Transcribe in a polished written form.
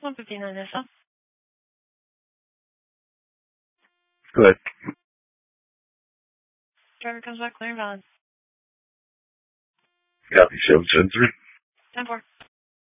159 Nissa. Good. Driver comes back clear and valid. Copy 773. 10-4.